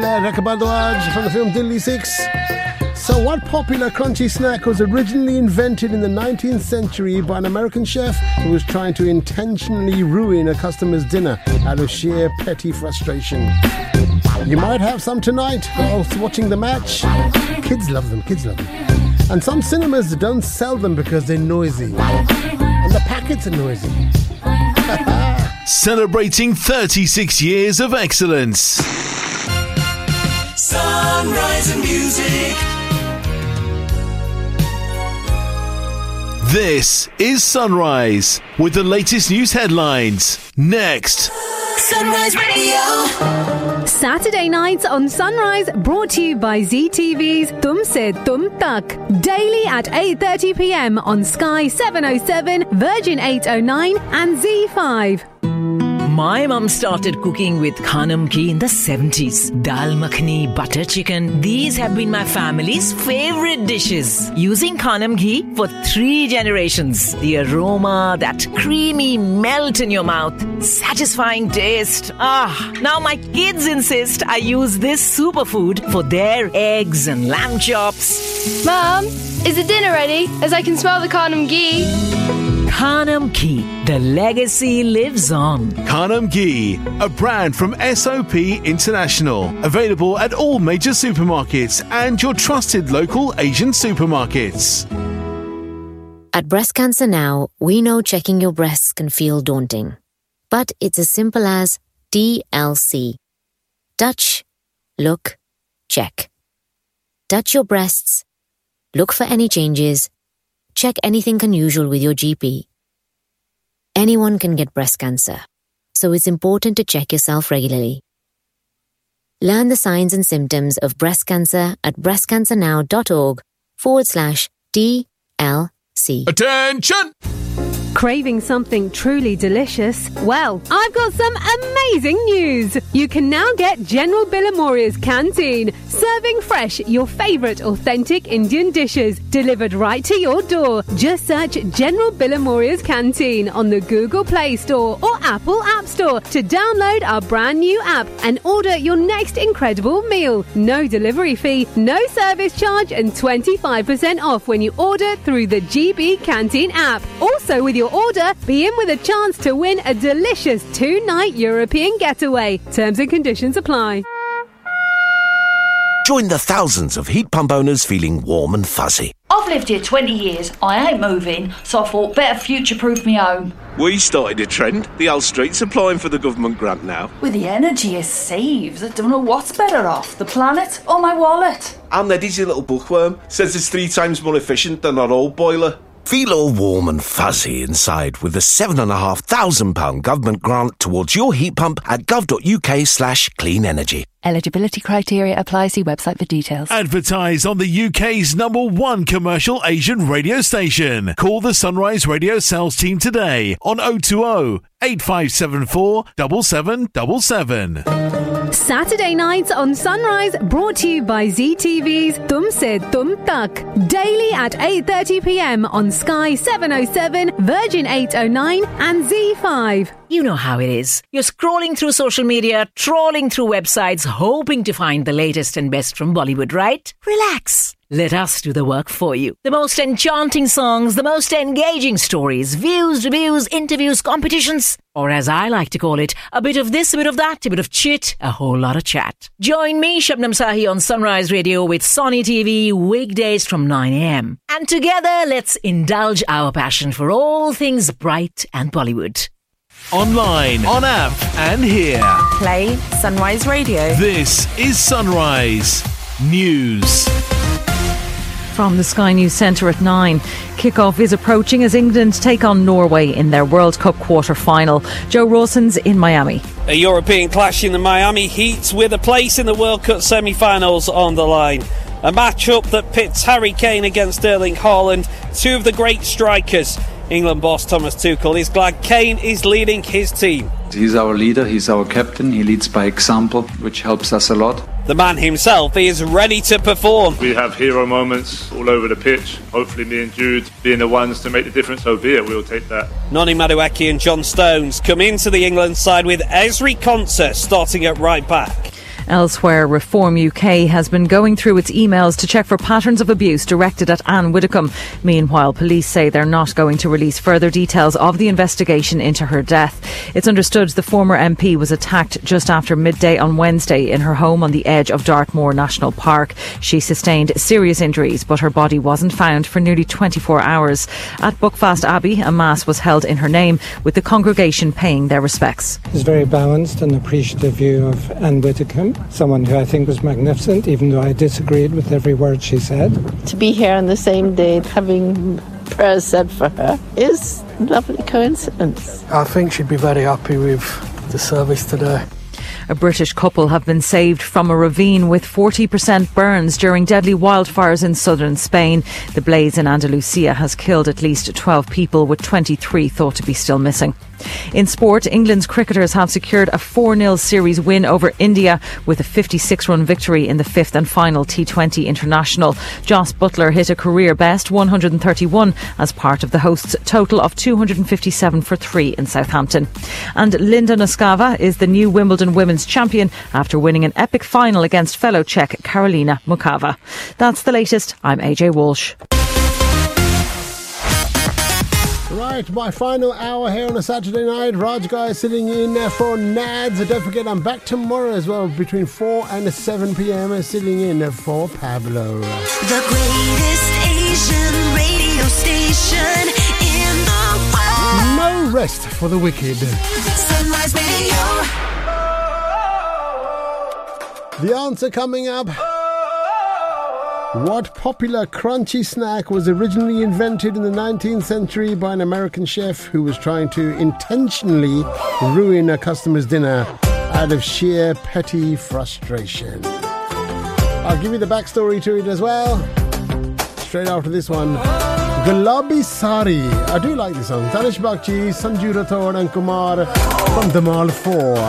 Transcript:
Rekha Bhardwaj from the film Dilli 6. So what popular crunchy snack was originally invented in the 19th century by an American chef who was trying to intentionally ruin a customer's dinner out of sheer petty frustration? You might have some tonight whilst watching the match. Kids love them. And some cinemas don't sell them because they're noisy. And the packets are noisy. Celebrating 36 years of excellence. Sunrise and music. This is Sunrise with the latest news headlines. Next. Sunrise Radio. Saturday nights on Sunrise, brought to you by ZTV's Tum Se Tum Tak. Daily at 8:30 p.m. on Sky 707, Virgin 809 and Z5. My mum started cooking with Khanam Ghee in the 70s. Dal makhani, butter chicken. These have been my family's favorite dishes. Using Khanam Ghee for 3 generations. The aroma, that creamy melt in your mouth. Satisfying taste. Now my kids insist I use this superfood for their eggs and lamb chops. Mum, is the dinner ready? As I can smell the Khanam Ghee. Khanam Ghee, the legacy lives on. Khanam Ghee, a brand from SOP International. Available at all major supermarkets and your trusted local Asian supermarkets. At Breast Cancer Now, we know checking your breasts can feel daunting. But it's as simple as DLC. Touch, look, check. Touch your breasts, look for any changes, check anything unusual with your GP. Anyone can get breast cancer, so it's important to check yourself regularly. Learn the signs and symptoms of breast cancer at breastcancernow.org/DLC. Attention! Craving something truly delicious? Well, I've got some amazing news. You can now get General Billamoria's Canteen, serving fresh your favourite authentic Indian dishes, delivered right to your door. Just search General Billamoria's Canteen on the Google Play Store or Apple App Store to download our brand new app and order your next incredible meal. No delivery fee, no service charge, and 25% off when you order through the GB Canteen app. Also, with your order, be in with a chance to win a delicious 2-night European getaway. Terms and conditions apply. Join the thousands of heat pump owners feeling warm and fuzzy. I've lived here 20 years. I ain't moving, so I thought better future-proof my home. We started a trend. The old street's applying for the government grant now. With the energy it saves, I don't know what's better off, the planet or my wallet. And Eddie's a little bookworm. Says it's 3 times more efficient than our old boiler. Feel all warm and fuzzy inside with the £7,500 government grant towards your heat pump at gov.uk/clean energy. Eligibility criteria apply. See website for details. Advertise on the UK's #1 commercial Asian radio station. Call the Sunrise Radio sales team today on 020 8574 7777. Saturday nights on Sunrise, brought to you by ZTV's Tum Se Tum Tak. Daily at 8:30 p.m. on Sky 707, Virgin 809 and Z5. You know how it is. You're scrolling through social media, trawling through websites, hoping to find the latest and best from Bollywood, right? Relax. Let us do the work for you. The most enchanting songs, the most engaging stories, views, reviews, interviews, competitions, or as I like to call it, a bit of this, a bit of that, a bit of chit, a whole lot of chat. Join me, Shabnam Sahi, on Sunrise Radio with Sony TV weekdays from 9 a.m. And together, let's indulge our passion for all things bright and Bollywood. Online, on app, and here. Play Sunrise Radio. This is Sunrise News. From the Sky News Centre at 9. Kick-off is approaching as England take on Norway in their World Cup quarter-final. Joe Rawson's in Miami. A European clash in the Miami Heat with a place in the World Cup semi-finals on the line. A match-up that pits Harry Kane against Erling Haaland, two of the great strikers. England boss Thomas Tuchel is glad Kane is leading his team. He's our leader, he's our captain, he leads by example, which helps us a lot. The man himself is ready to perform. We have hero moments all over the pitch. Hopefully me and Jude being the ones to make the difference, so be it, we'll take that. Noni Madueke and John Stones come into the England side with Ezri Konsa starting at right back. Elsewhere, Reform UK has been going through its emails to check for patterns of abuse directed at Anne Widdecombe. Meanwhile, police say they're not going to release further details of the investigation into her death. It's understood the former MP was attacked just after midday on Wednesday in her home on the edge of Dartmoor National Park. She sustained serious injuries, but her body wasn't found for nearly 24 hours. At Buckfast Abbey, a mass was held in her name, with the congregation paying their respects. It's a very balanced and appreciative view of Anne Widdecombe, someone who I think was magnificent, even though I disagreed with every word she said. To be here on the same day, having prayers said for her, is a lovely coincidence. I think she'd be very happy with the service today. A British couple have been saved from a ravine with 40% burns during deadly wildfires in southern Spain. The blaze in Andalusia has killed at least 12 people, with 23 thought to be still missing. In sport, England's cricketers have secured a 4-0 series win over India with a 56-run victory in the fifth and final T20 International. Jos Buttler hit a career best 131 as part of the hosts' total of 257 for 3 in Southampton. And Linda Noskova is the new Wimbledon women's champion after winning an epic final against fellow Czech Karolina Muchova. That's the latest. I'm AJ Walsh. Right, my final hour here on a Saturday night. Raj Guy sitting in for Nads. Don't forget, I'm back tomorrow as well between 4 and 7 p.m. sitting in for Pablo. The greatest Asian radio station in the world. No rest for the wicked. Sunrise Radio. The answer coming up. What popular crunchy snack was originally invented in the 19th century by an American chef who was trying to intentionally ruin a customer's dinner out of sheer petty frustration? I'll give you the backstory to it as well, straight after this one. Gulabi Sari. I do like this song. Danish Bakshi, Sanju Rathod and Kumar from Dhamal 4.